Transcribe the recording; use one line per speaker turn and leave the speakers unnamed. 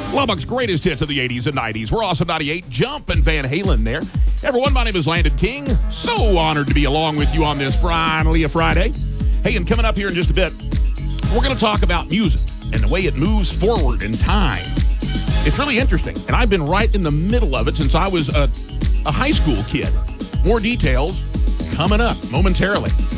Lubbock's greatest hits of the 80s and 90s. We're Awesome 98, Jump and Van Halen there. Everyone, my name is Landon King. So honored to be along with you on this finally a Friday. Hey, and coming up here in just a bit, we're going to talk about music and the way it moves forward in time. It's really interesting, and I've been right in the middle of it since I was a high school kid. More details coming up momentarily.